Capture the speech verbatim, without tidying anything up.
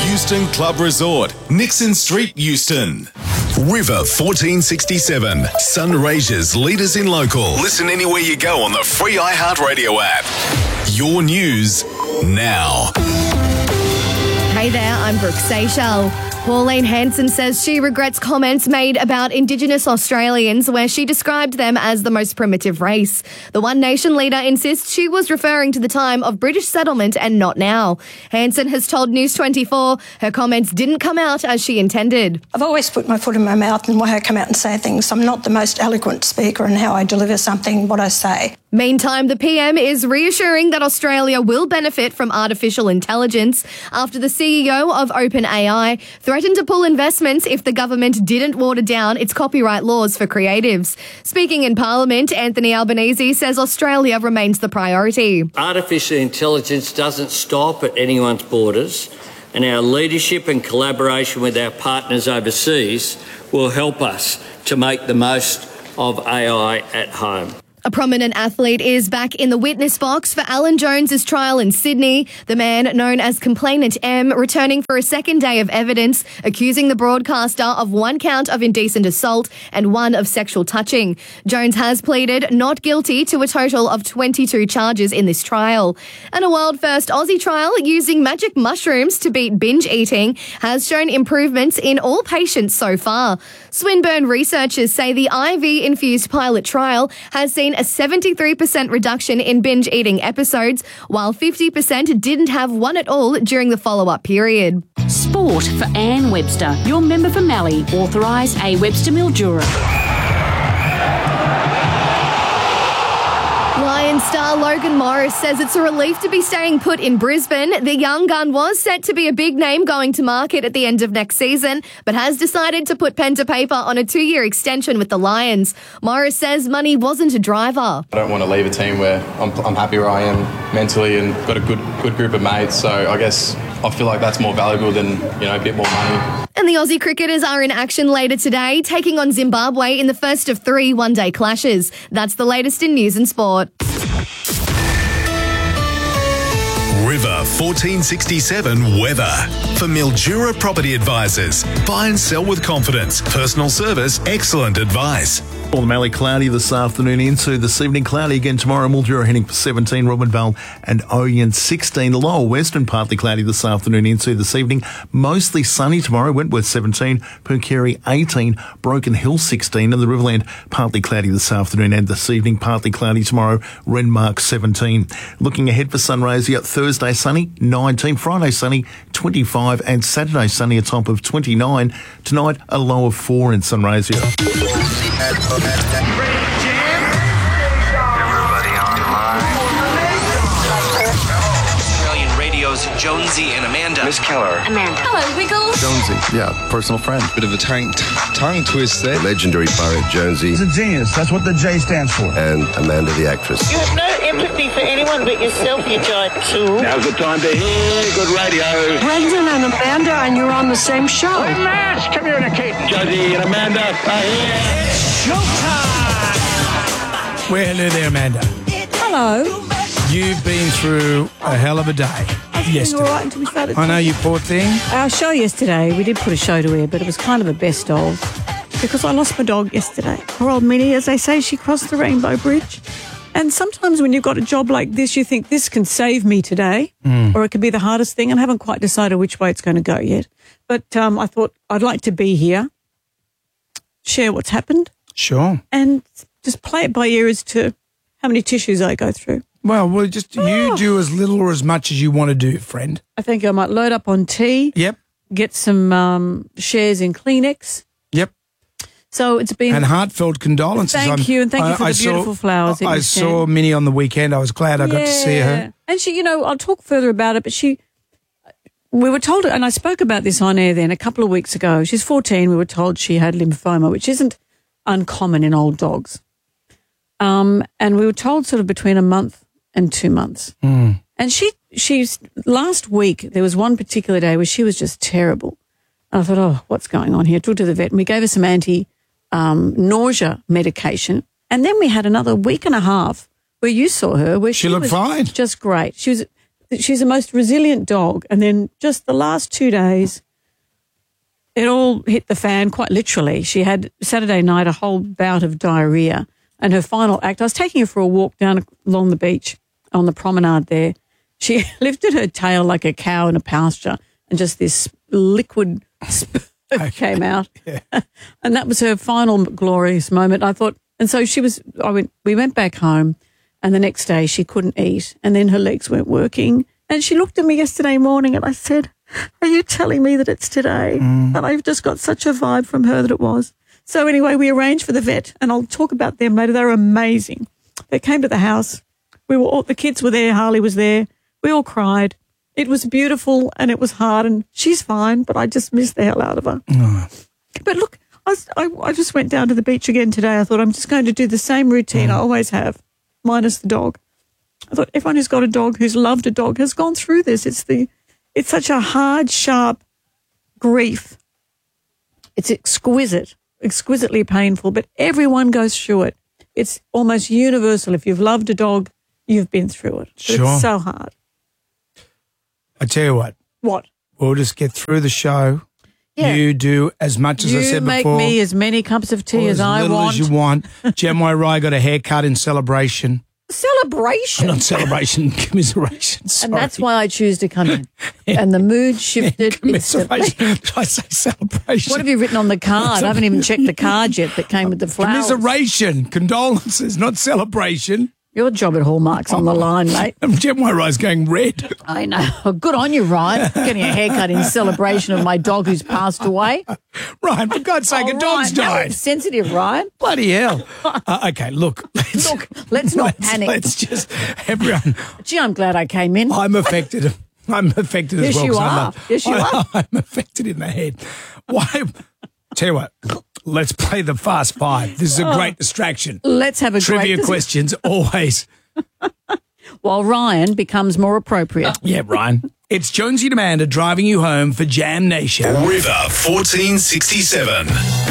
Euston Club Resort, Nixon Street, Euston. River fourteen sixty-seven, Sunraysia's leaders in local. Listen anywhere you go on the free iHeartRadio app. Your news now. Hey there, I'm Brooke Seychelles. Pauline Hanson says she regrets comments made about Indigenous Australians where she described them as the most primitive race. The One Nation leader insists she was referring to the time of British settlement and not now. Hanson has told News twenty-four her comments didn't come out as she intended. I've always put my foot in my mouth in the way I come out and say things. I'm not the most eloquent speaker in how I deliver something, what I say. Meantime, the P M is reassuring that Australia will benefit from artificial intelligence after the C E O of OpenAI threatened to pull investments if the government didn't water down its copyright laws for creatives. Speaking in Parliament, Anthony Albanese says Australia remains the priority. Artificial intelligence doesn't stop at anyone's borders, and our leadership and collaboration with our partners overseas will help us to make the most of A I at home. A prominent athlete is back in the witness box for Alan Jones's trial in Sydney. The man, known as Complainant M, returning for a second day of evidence, accusing the broadcaster of one count of indecent assault and one of sexual touching. Jones has pleaded not guilty to a total of twenty-two charges in this trial. And a world-first Aussie trial using magic mushrooms to beat binge eating has shown improvements in all patients so far. Swinburne researchers say the I V-infused pilot trial has seen a seventy-three percent reduction in binge eating episodes, while fifty percent didn't have one at all during the follow-up period. Sport for Anne Webster, your member for Mallee, authorised A Webster Mildura. Lions star Logan Morris says it's a relief to be staying put in Brisbane. The young gun was set to be a big name going to market at the end of next season, but has decided to put pen to paper on a two-year extension with the Lions. Morris says money wasn't a driver. I don't want to leave a team where I'm, I'm happy where I am mentally and got a good good group of mates, so I guess I feel like that's more valuable than, you know, a bit more money. And the Aussie cricketers are in action later today, taking on Zimbabwe in the first of three one-day clashes. That's the latest in news and sport. River fourteen sixty-seven weather. For Mildura Property Advisors. Buy and sell with confidence. Personal service, excellent advice. All the Mallee cloudy this afternoon into this evening. Cloudy again tomorrow. Mildura heading for seventeen. Robinvale and Oyen sixteen. The lower western partly cloudy this afternoon into this evening. Mostly sunny tomorrow. Wentworth seventeen. Pookerry eighteen. Broken Hill sixteen. And the Riverland partly cloudy this afternoon and this evening. Partly cloudy tomorrow. Renmark seventeen. Looking ahead for Sunraysia. Thursday sunny nineteen. Friday sunny twenty-five. And Saturday sunny a top of twenty-nine. Tonight a low of four in Sunraysia. Everybody online. Australian Radio's Jonesy and Amanda. Miss Keller. Amanda. Hello, Wiggles. Jonesy, yeah, personal friend. Bit of a tongue, t- tongue twist there. Legendary pirate Jonesy. He's a genius. That's what the J stands for. And Amanda the actress. You have no empathy for anyone but yourself, you giant tool. Now's the time to hear good radio. Brendan and Amanda, and you're on the same show. We're mass communicating. Josie and Amanda are here. It's showtime. Well, hello there, Amanda. Hello. You've been through a hell of a day yesterday. All right until we started I know, you poor thing. Our show yesterday, we did put a show to air, but it was kind of a best of, because I lost my dog yesterday. Poor old Minnie, as they say, she crossed the Rainbow Bridge. And sometimes when you've got a job like this, you think this can save me today, mm. or it could be the hardest thing, and I haven't quite decided which way it's going to go yet. But um, I thought I'd like to be here, share what's happened. Sure. And just play it by ear as to how many tissues I go through. Well, well, just oh. you do as little or as much as you want to do, friend. I think I might load up on tea. Yep. Get some um, shares in Kleenex. Yep. So it's been... And heartfelt condolences. Thank I'm, you, and thank I, you for I the saw, beautiful flowers. I saw Minnie on the weekend. I was glad I yeah. got to see her. And she, you know, I'll talk further about it, but she... We were told, and I spoke about this on air then a couple of weeks ago. She's fourteen. We were told she had lymphoma, which isn't uncommon in old dogs. Um, and we were told sort of between a month and two months. Mm. And she, she's, last week, there was one particular day where she was just terrible. And I thought, oh, what's going on here? Took her to the vet, and we gave her some anti um, nausea medication. And then we had another week and a half where you saw her, where she, she looked was fine. Just great. She was she's the most resilient dog. And then just the last two days, it all hit the fan quite literally. She had Saturday night a whole bout of diarrhea. And her final act, I was taking her for a walk down along the beach on the promenade there. She lifted her tail like a cow in a pasture and just this liquid spurt came out. Yeah. And that was her final glorious moment. I thought, and so she was, I went, we went back home and the next day she couldn't eat and then her legs weren't working. And she looked at me yesterday morning and I said, are you telling me that it's today? Mm. And I've just got such a vibe from her that it was. So anyway, we arranged for the vet, and I'll talk about them later. They were amazing. They came to the house. We were all, the kids were there. Harley was there. We all cried. It was beautiful and it was hard, and she's fine, but I just missed the hell out of her. Oh. But look, I, was, I, I just went down to the beach again today. I thought I'm just going to do the same routine mm. I always have, minus the dog. I thought everyone who's got a dog, who's loved a dog, has gone through this. It's the, it's such a hard, sharp grief. It's exquisite. Exquisitely painful, but everyone goes through it. It's almost universal. If you've loved a dog, you've been through it. But sure. It's so hard. I tell you what. What? We'll just get through the show. Yeah. You do as much as you I said make before. make me as many cups of tea as, as I want. As little as you want. Jem Rai got a haircut in celebration. Celebration? Not celebration, commiseration. Sorry. And that's why I choose to come in. And the mood shifted instantly. Did I say celebration? What have you written on the card? I haven't even checked the card yet that came with the flowers. Commiseration, condolences, not celebration. Your job at Hallmark's on the line, mate. Jem Rai's going red. I know. Good on you, Ryan. Getting a haircut in celebration of my dog who's passed away. Ryan, for God's sake, oh, a dog's Ryan, died. No, sensitive, Ryan. Bloody hell. Uh, okay, look. Let's, look, let's not let's, panic. Let's just, everyone. Gee, I'm glad I came in. I'm affected. I'm affected as yes, well. You are. Love, yes, you I, are. I'm affected in the head. Why? Tell you what. Let's play the Fast Five. This is a great distraction. Let's have a Trivia great questions, always. While Ryan becomes more appropriate. Yeah, Ryan. It's Jonesy and Amanda driving you home for Jam Nation. River fourteen sixty-seven.